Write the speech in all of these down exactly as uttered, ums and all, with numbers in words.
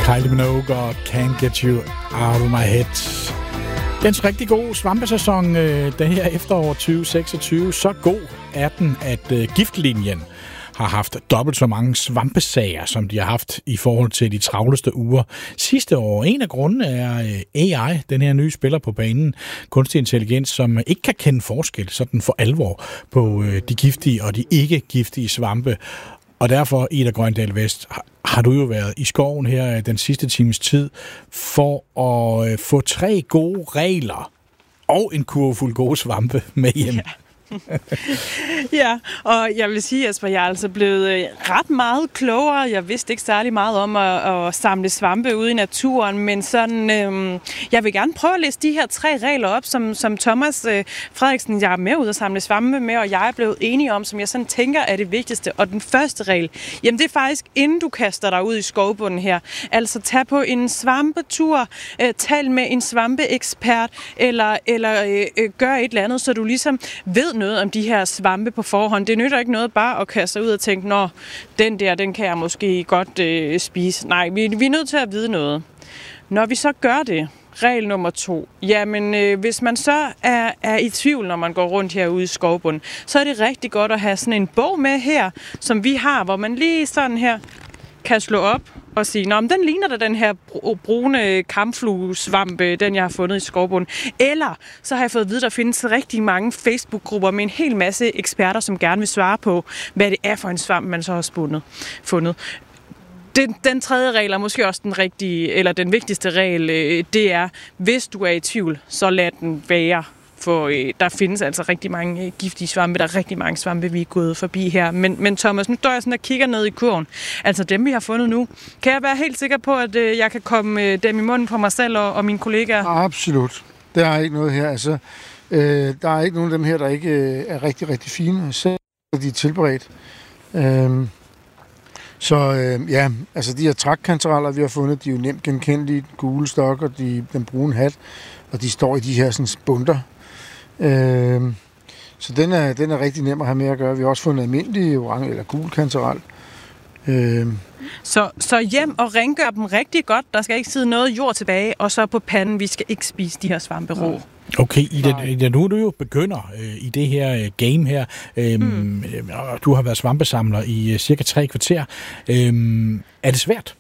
Kylie Minogue og Can't Get You Out of My Head. Den er rigtig god svampesæson øh, det her efterår tyve seksogtyve. Så god er den, at øh, Giftlinjen har haft dobbelt så mange svampesager, som de har haft i forhold til de travleste uger sidste år. En af grundene er øh, A I, den her nye spiller på banen, kunstig intelligens, som ikke kan kende forskel sådan for alvor på øh, de giftige og de ikke-giftige svampe. Og derfor, Ida Grøndal West, har, har du jo været i skoven her den sidste times tid for at øh, få tre gode regler og en kurve fuld gode svampe med hjem. Ja. Ja, og jeg vil sige, Jesper, jeg er altså blevet ret meget klogere. Jeg vidste ikke særlig meget om at, at samle svampe ude i naturen, men sådan, øhm, jeg vil gerne prøve at læse de her tre regler op, som, som Thomas øh, Frederiksen, jeg er med ud at samle svampe med, og jeg er blevet enige om, som jeg sådan tænker er det vigtigste. Og den første regel, jamen det er faktisk, inden du kaster dig ud i skovbunden her. Altså tag på en svampetur, øh, tal med en svampeekspert, eller, eller øh, øh, gør et eller andet, så du ligesom ved noget om de her svampe på forhånd. Det nytter ikke noget bare at kaste sig ud og tænke, nå, den der, den kan jeg måske godt øh, spise. Nej, vi, vi er nødt til at vide noget. Når vi så gør det, regel nummer to, jamen øh, hvis man så er, er i tvivl, når man går rundt herude i skovbunden, så er det rigtig godt at have sådan en bog med her, som vi har, hvor man lige sådan her kan slå op og sige, nå, men den ligner da den her brune kampfluesvampe, den jeg har fundet i skovbunden. Eller så har jeg fået at vide, at der findes rigtig mange Facebook-grupper med en hel masse eksperter, som gerne vil svare på, hvad det er for en svamp, man så har spundet, fundet. Den, den tredje regel er måske også den rigtige, eller den vigtigste regel, det er, hvis du er i tvivl, så lad den være. For øh, der findes altså rigtig mange øh, giftige svampe. Der er rigtig mange svampe, vi er gået forbi her. Men, men Thomas, nu står jeg sådan og kigger ned i kurven. Altså dem, vi har fundet nu. Kan jeg være helt sikker på, at øh, jeg kan komme øh, dem i munden på mig selv og, og mine kollegaer? Absolut. Der er ikke noget her. Altså, øh, der er ikke nogen af dem her, der ikke øh, er rigtig, rigtig fine. Så de er tilberedt. Øh, så øh, ja, altså de her trækkantereller, vi har fundet, de er jo nemt genkendelige. Den gule stok og de, den brune hat. Og de står i de her sådan, bunter. Øh, så den er, den er rigtig nem at have med at gøre. Vi har også fundet almindelig orange eller gul kantarel. Øh. Så, så hjem og rengør dem rigtig godt. Der skal ikke sidde noget jord tilbage. Og så på panden, vi skal ikke spise de her svampe rå. Okay, Ida, Ida, nu er du jo begynder øh, i det her øh, game her. Øhm, mm. øh, du har været svampesamler i øh, cirka tre kvarter. Øhm, er det svært?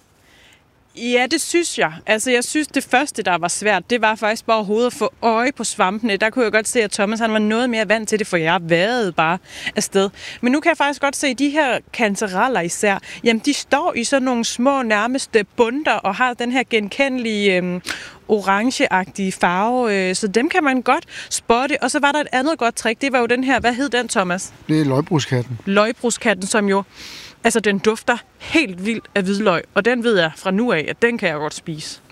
Ja, det synes jeg. Altså, jeg synes, det første, der var svært, det var faktisk bare overhovedet at få øje på svampene. Der kunne jeg godt se, at Thomas han var noget mere vant til det, for jeg vejede bare afsted. Men nu kan jeg faktisk godt se, at de her kantareller især, jamen, de står i sådan nogle små, nærmest bunter, og har den her genkendelige øhm, orangeagtige farve, så dem kan man godt spotte. Og så var der et andet godt trick, det var jo den her, hvad hed den, Thomas? Det er løgbruskatten. Løgbruskatten, som jo altså, den dufter helt vildt af hvidløg, og den ved jeg fra nu af, at den kan jeg godt spise.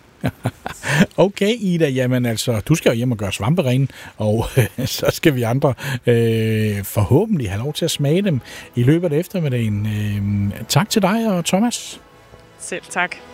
Okay, Ida, jamen altså, du skal jo hjem og gøre svamperene, og øh, så skal vi andre øh, forhåbentlig have lov til at smage dem i løbet af eftermiddagen. Øh, tak til dig og Thomas. Selv tak.